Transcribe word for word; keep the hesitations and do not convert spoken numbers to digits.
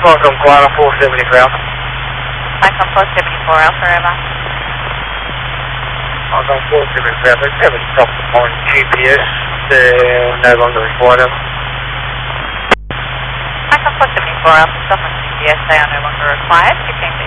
Welcome, Guana four seventy-four Alpha. Welcome four seventy-four Alpha, Eva. Welcome four seventy-four Alpha. Seven stop on G P S. Uh, no longer required. Welcome four seventy-four Alpha. Stop on G P S. They are no longer required. fifteen